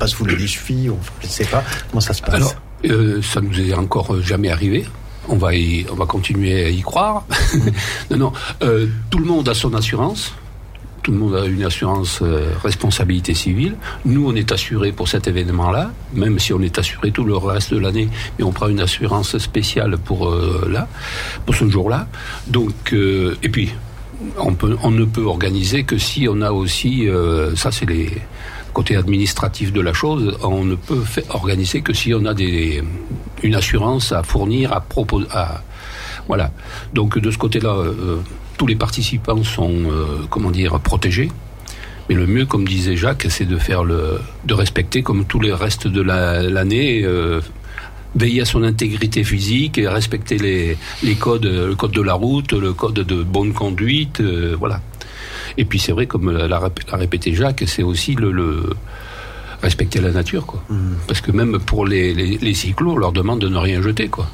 fasse fouler des chevilles, je ne sais pas. Comment ça se passe? Alors, ça nous est encore jamais arrivé. On va continuer à y croire. Non, tout le monde a son assurance. Tout le monde a une assurance responsabilité civile. Nous, on est assurés pour cet événement-là, même si on est assuré tout le reste de l'année, mais on prend une assurance spéciale pour ce jour-là. Donc, et puis, on ne peut organiser que si on a aussi, ça c'est les côté administratif de la chose, on ne peut organiser que si on a une assurance à fournir, à proposer, voilà. Donc de ce côté-là, tous les participants sont, protégés. Mais le mieux, comme disait Jacques, c'est de respecter, comme tous les restes de l'année, veiller à son intégrité physique et respecter les codes, le code de la route, le code de bonne conduite, voilà. Et puis c'est vrai, comme l'a répété Jacques, c'est aussi le respecter la nature, quoi. Parce que même pour les cyclos, on leur demande de ne rien jeter, quoi.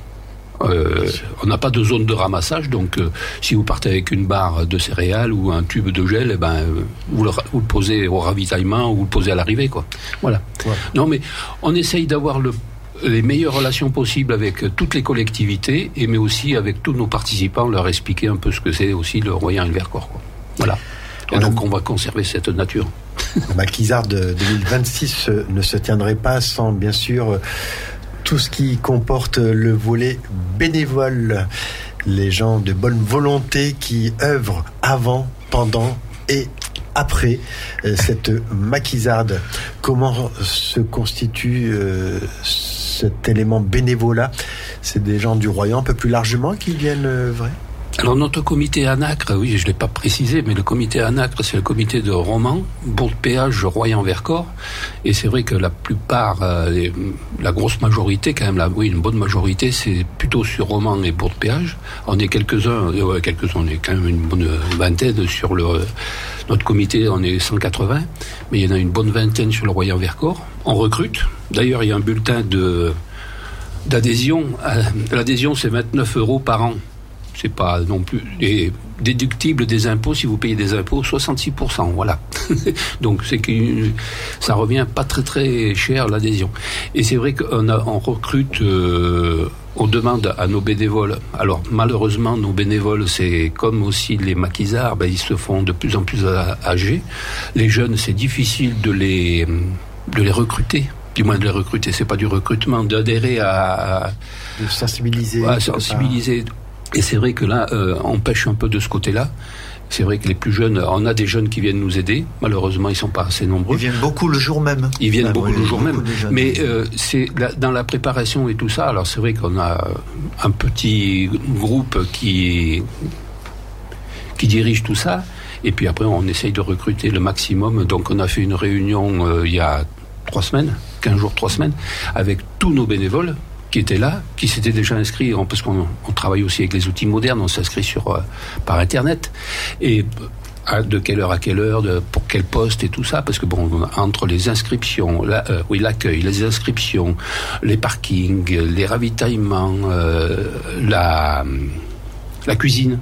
On n'a pas de zone de ramassage, donc si vous partez avec une barre de céréales ou un tube de gel, vous le posez au ravitaillement ou vous le posez à l'arrivée, quoi. Voilà. Ouais. Non, mais on essaye d'avoir les meilleures relations possibles avec toutes les collectivités, mais aussi avec tous nos participants, leur expliquer un peu ce que c'est aussi le Royan et le Vercors, quoi. Voilà. Et donc on va conserver cette nature. Le Maquisard de 2026 ne se tiendrait pas sans, bien sûr, tout ce qui comporte le volet bénévole. Les gens de bonne volonté qui œuvrent avant, pendant et après cette maquisarde. Comment se constitue cet élément bénévolat? C'est des gens du Royan un peu plus largement qui viennent œuvrer? Alors notre comité ANACRE, oui, je ne l'ai pas précisé, mais le comité ANACRE, c'est le comité de Romans, Bourg-de-Péage, Royan-Vercors, et c'est vrai que la plupart, la grosse majorité, quand même, une bonne majorité, c'est plutôt sur Romans et Bourg-de-Péage. On est quelques-uns, on est quand même une bonne vingtaine sur notre comité, on est 180, mais il y en a une bonne vingtaine sur le Royan-Vercors. On recrute. D'ailleurs, il y a un bulletin d'adhésion. L'adhésion, c'est 29 € par an. C'est pas non plus déductible des impôts. Si vous payez des impôts, 66%, voilà. Donc c'est que ça revient pas très très cher, l'adhésion. Et c'est vrai qu'on recrute, on demande à nos bénévoles. Alors malheureusement, nos bénévoles, c'est comme aussi les maquisards, ils se font de plus en plus âgés. Les jeunes, c'est difficile de les recruter. Du moins de les recruter, c'est pas du recrutement, d'adhérer de sensibiliser. Sensibiliser. Et c'est vrai que là, on pêche un peu de ce côté-là. C'est vrai que les plus jeunes, on a des jeunes qui viennent nous aider. Malheureusement, ils sont pas assez nombreux. Ils viennent beaucoup le jour même. Mais c'est dans la préparation et tout ça. Alors c'est vrai qu'on a un petit groupe qui dirige tout ça. Et puis après, on essaye de recruter le maximum. Donc on a fait une réunion il y a 15 jours, 3 semaines, avec tous nos bénévoles qui étaient là, qui s'étaient déjà inscrits, parce qu'on travaille aussi avec les outils modernes, on s'inscrit par Internet, et de quelle heure à quelle heure, pour quel poste et tout ça, parce que entre les inscriptions, l'accueil, les inscriptions, les parkings, les ravitaillements, la cuisine,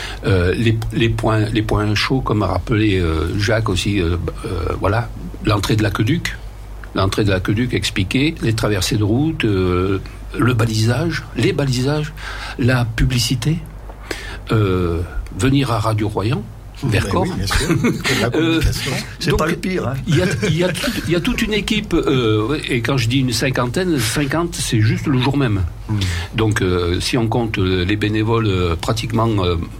les points chauds, comme a rappelé Jacques aussi, voilà, l'entrée de l'aqueduc expliqué, les traversées de route, le balisage, les balisages, la publicité, venir à Radio Royan, Vercors. Oui, bien sûr. La communication, c'est donc, pas le pire. Hein. Il y a toute une équipe, et quand je dis une cinquantaine, 50, c'est juste le jour même. Donc, si on compte les bénévoles, pratiquement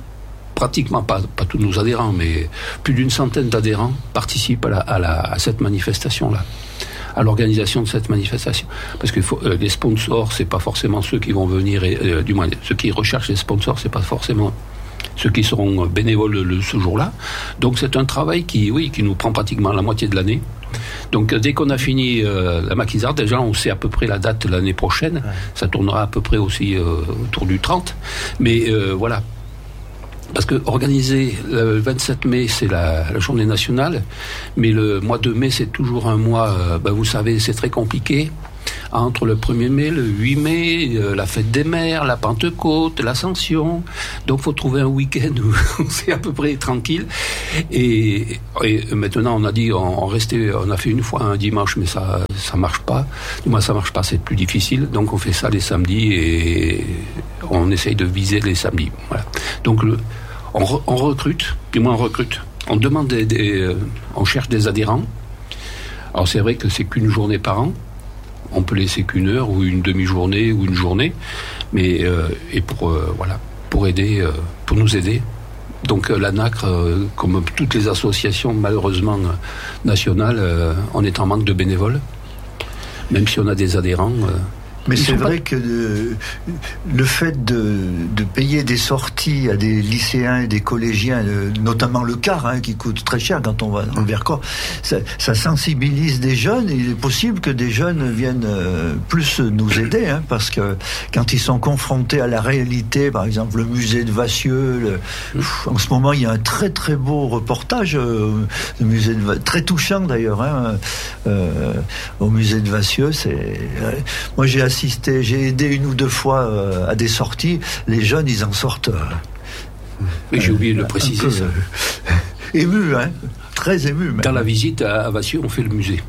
pas tous nos adhérents, mais plus d'une centaine d'adhérents participent à cette manifestation-là, à l'organisation de cette manifestation. Parce que les sponsors, c'est pas forcément ceux qui vont venir, du moins ceux qui recherchent les sponsors, c'est pas forcément ceux qui seront bénévoles ce jour-là. Donc c'est un travail qui nous prend pratiquement la moitié de l'année. Donc dès qu'on a fini la maquisarde, déjà on sait à peu près la date l'année prochaine. Ouais. Ça tournera à peu près aussi autour du 30. Mais voilà. Parce que organiser le 27 mai, c'est la journée nationale, mais le mois de mai, c'est toujours un mois, vous savez, c'est très compliqué. entre le 1er mai, le 8 mai, la fête des mères, la Pentecôte, l'Ascension. Donc, faut trouver un week-end où c'est à peu près tranquille. Et maintenant, on a dit, on a fait une fois un dimanche, mais ça marche pas. Moi, ça marche pas, c'est plus difficile. Donc, on fait ça les samedis et on essaye de viser les samedis. Voilà. Donc, on recrute, du moins on recrute. On demande on cherche des adhérents. Alors c'est vrai que c'est qu'une journée par an. On peut laisser qu'une heure ou une demi-journée ou une journée, mais pour aider, pour nous aider. Donc la NACRE, comme toutes les associations malheureusement nationales, on est en manque de bénévoles. Même si on a des adhérents. Mais c'est vrai que le fait de payer des sorties à des lycéens et des collégiens, notamment le car, qui coûte très cher quand on va dans le Vercors, ça sensibilise des jeunes, et il est possible que des jeunes viennent plus nous aider, parce que quand ils sont confrontés à la réalité, par exemple le musée de Vassieux, en ce moment il y a un très très beau reportage, le musée de très touchant d'ailleurs, au musée de Vassieux. Moi j'ai aidé une ou deux fois à des sorties. Les jeunes, ils en sortent. Mais j'ai oublié de le préciser. Ça. Ému, très ému. Même. Dans la visite à Vassieux, on fait le musée.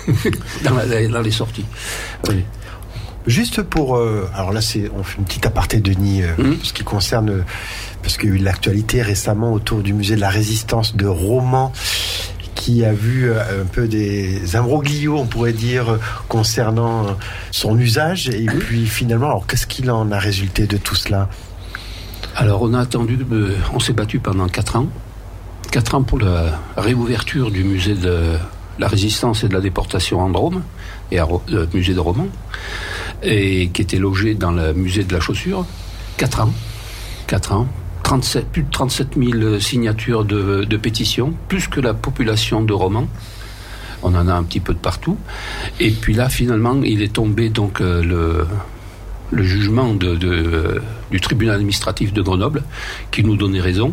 dans les sorties. Oui. Juste pour... alors là, on fait une petite aparté, Denis, ce qui concerne... Parce qu'il y a eu l'actualité récemment autour du musée de la Résistance de Romans, qui a vu un peu des imbroglios, on pourrait dire, concernant son usage. Et puis finalement, alors qu'est-ce qu'il en a résulté de tout cela ? Alors on s'est battu pendant 4 ans. 4 ans pour la réouverture du musée de la Résistance et de la déportation en Drôme, et le musée de Romans, et qui était logé dans le musée de la chaussure. 4 ans. Plus de 37 000 signatures de pétitions, plus que la population de Romans. On en a un petit peu de partout. Et puis là, finalement, il est tombé donc le jugement du tribunal administratif de Grenoble qui nous donnait raison.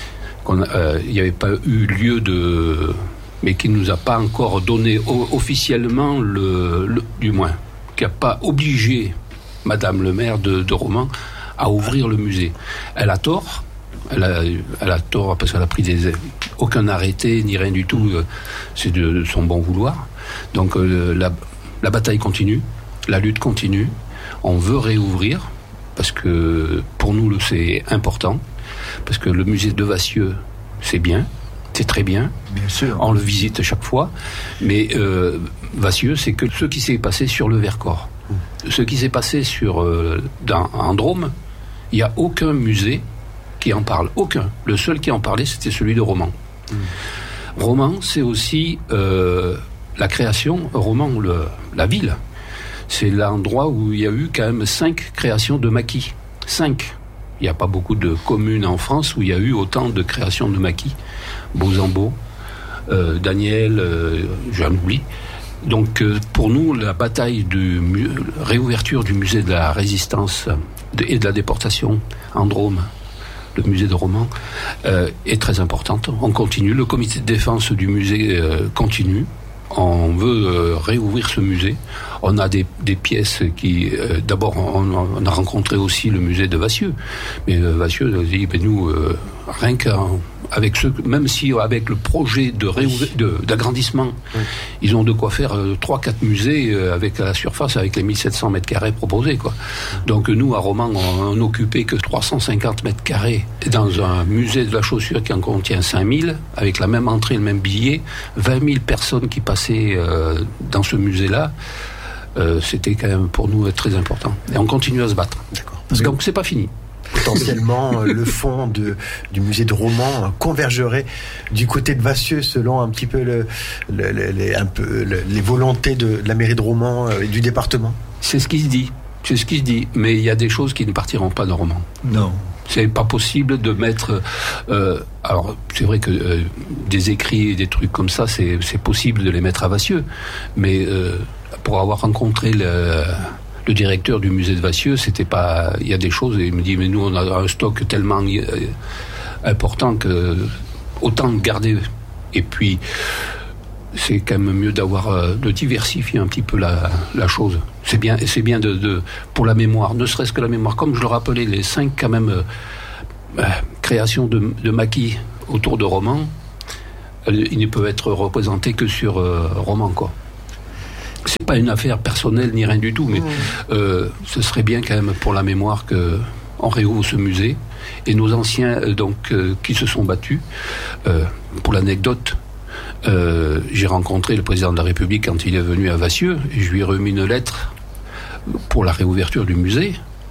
Il n'y avait pas eu lieu mais qui ne nous a pas encore donné officiellement, du moins, qui n'a pas obligé Madame le maire de Romans à ouvrir le musée. Elle a tort. Elle a tort parce qu'elle a pris aucun arrêté ni rien du tout. C'est de son bon vouloir. Donc la bataille continue, la lutte continue. On veut réouvrir parce que pour nous c'est important, parce que le musée de Vassieux c'est bien, c'est très bien. Bien sûr. On le visite chaque fois, mais Vassieux c'est que ce qui s'est passé sur le Vercors. Ce qui s'est passé en Drôme, il n'y a aucun musée qui en parle. Aucun. Le seul qui en parlait, c'était celui de Romans. Romans, c'est aussi la création. Romans, la ville, c'est l'endroit où il y a eu quand même 5 créations de maquis. 5. Il n'y a pas beaucoup de communes en France où il y a eu autant de créations de maquis. Beauzambeau, Daniel, j'en oublie. Donc pour nous, la bataille de réouverture du musée de la Résistance et de la déportation en Drôme, le musée de Romans, est très importante. On continue, le comité de défense du musée continue. On veut réouvrir ce musée. On a des pièces qui... d'abord, on a rencontré aussi le musée de Vassieux. Mais Vassieux a dit, nous, rien même si avec le projet d'agrandissement, ils ont de quoi faire 3-4 musées avec la surface, avec les 1700 mètres carrés proposés, quoi. Donc nous, à Romans, on n'occupait que 350 mètres carrés dans un musée de la chaussure qui en contient 5000, avec la même entrée, le même billet, 20 000 personnes qui passaient dans ce musée-là. C'était quand même pour nous très important. Et on continue à se battre. D'accord. Donc c'est pas fini. Potentiellement, le fond du musée de Romans convergerait du côté de Vassieux, selon un petit peu les volontés de la mairie de Romans et du département. C'est ce qui se dit. Mais il y a des choses qui ne partiront pas de Romans. Non. C'est pas possible de mettre... alors, c'est vrai que des écrits et des trucs comme ça, c'est possible de les mettre à Vassieux. Mais pour avoir rencontré le directeur du musée de Vassieux, c'était pas... Il y a des choses, et il me dit, mais nous, on a un stock tellement important que autant garder. Et puis, c'est quand même mieux de diversifier un petit peu la chose. C'est bien pour la mémoire, ne serait-ce que la mémoire. Comme je le rappelais, les 5 quand même créations de maquis autour de romans, ils ne peuvent être représentés que sur roman, quoi. C'est pas une affaire personnelle ni rien du tout, mais ce serait bien quand même pour la mémoire qu'on réouvre ce musée. Et nos anciens qui se sont battus, pour l'anecdote, j'ai rencontré le président de la République quand il est venu à Vassieux, et je lui ai remis une lettre pour la réouverture du musée.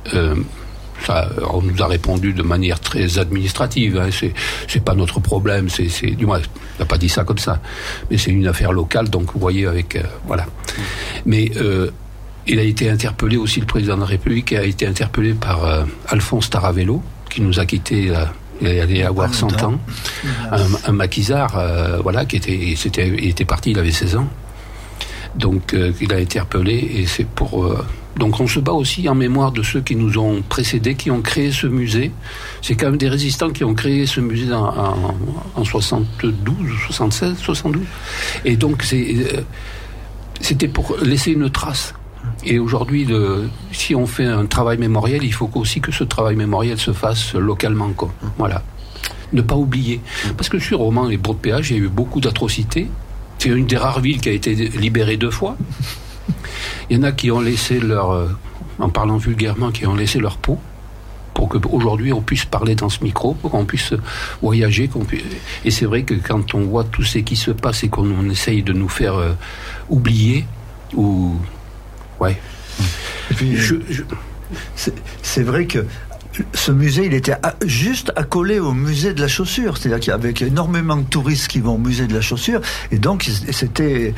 On nous a répondu de manière très administrative, hein, c'est pas notre problème, du moins, il n'a pas dit ça comme ça, mais c'est une affaire locale, donc vous voyez voilà. Mais il a été interpellé aussi, le président de la République a été interpellé par Alphonse Taravello, qui nous a quittés il allait avoir 100 ans, un maquisard, il était parti, il avait 16 ans. Donc il a été interpellé, et c'est pour... donc on se bat aussi en mémoire de ceux qui nous ont précédés, qui ont créé ce musée. C'est quand même des résistants qui ont créé ce musée en 72, 76, 72. Et donc c'était pour laisser une trace. Et aujourd'hui, si on fait un travail mémoriel, il faut aussi que ce travail mémoriel se fasse localement, quoi. Voilà. Ne pas oublier. Parce que sur Romans et Bourg de Péage, il y a eu beaucoup d'atrocités. C'est une des rares villes qui a été libérée 2 fois. Il y en a qui ont laissé en parlant vulgairement, qui ont laissé leur peau, pour qu'aujourd'hui on puisse parler dans ce micro, pour qu'on puisse voyager. Et c'est vrai que quand on voit tout ce qui se passe et qu'on essaye de nous faire oublier, ouais. Et puis, c'est vrai que ce musée, il était juste accolé au musée de la chaussure, c'est-à-dire qu'il y avait énormément de touristes qui vont au musée de la chaussure, et donc c'était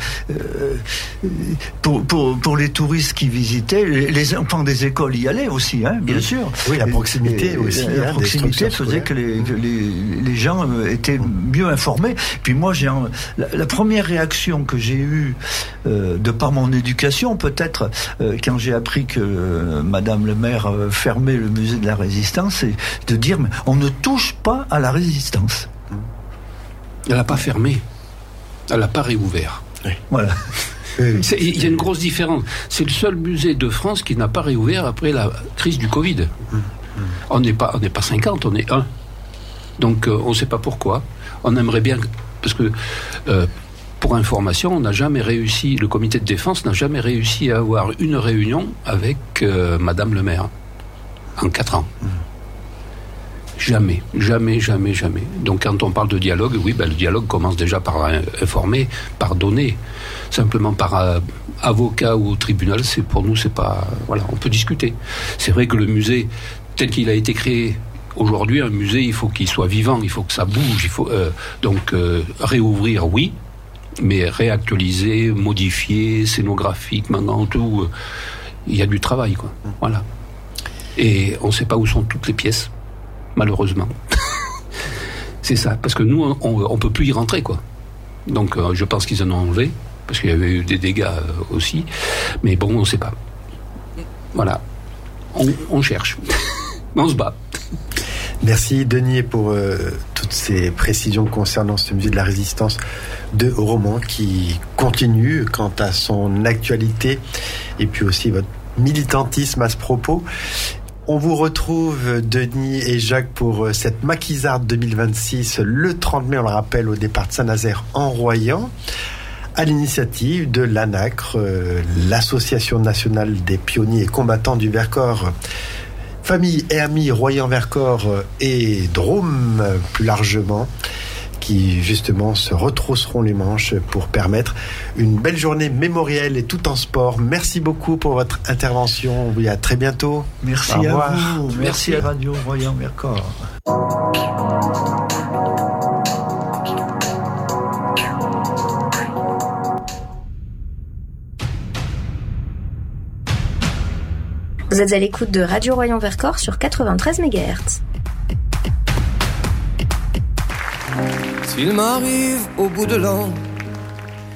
pour les touristes qui visitaient, les enfants des écoles y allaient aussi, hein, bien sûr. Oui, la proximité aussi. La proximité faisait que les gens étaient mieux informés. Puis moi, la première réaction que j'ai eue de par mon éducation, peut-être, quand j'ai appris que Madame le maire fermait le musée de la Résistance, c'est de dire mais on ne touche pas à la Résistance. Elle n'a pas fermé, elle n'a pas réouvert. Oui. Voilà. Il y a une grosse différence. C'est le seul musée de France qui n'a pas réouvert après la crise du Covid. On n'est pas 50, on est 1. Donc on ne sait pas pourquoi. On aimerait bien, parce que pour information, on n'a jamais réussi, le comité de défense n'a jamais réussi à avoir une réunion avec Madame le maire. En 4 ans. Jamais. Donc quand on parle de dialogue, oui, le dialogue commence déjà par informer, par donner. Simplement par avocat ou au tribunal, pour nous, c'est pas... Voilà, on peut discuter. C'est vrai que le musée, tel qu'il a été créé, aujourd'hui, un musée, il faut qu'il soit vivant, il faut que ça bouge, il faut... donc, réouvrir, oui, mais réactualiser, modifier, scénographique, maintenant, tout... il y a du travail, quoi. Voilà. Et on ne sait pas où sont toutes les pièces, malheureusement. C'est ça, parce que nous, on ne peut plus y rentrer, quoi. Donc, je pense qu'ils en ont enlevé, parce qu'il y avait eu des dégâts aussi. Mais bon, on ne sait pas. Voilà. On cherche. On se bat. Merci, Denis, pour toutes ces précisions concernant ce musée de la Résistance de Romans qui continue quant à son actualité et puis aussi votre militantisme à ce propos. On vous retrouve, Denis et Jacques, pour cette Maquisarde 2026, le 30 mai, on le rappelle, au départ de Saint-Nazaire en Royan, à l'initiative de l'ANACRE, l'Association nationale des pionniers et combattants du Vercors. Famille et amis Royan-Vercors et Drôme, plus largement, qui justement se retrousseront les manches pour permettre une belle journée mémorielle et tout en sport. Merci beaucoup pour votre intervention. On vous dit à très bientôt. Merci à vous. Merci à Radio Royan-Vercors. Vous êtes à l'écoute de Radio Royan-Vercors sur 93 MHz. S'il m'arrive au bout de l'an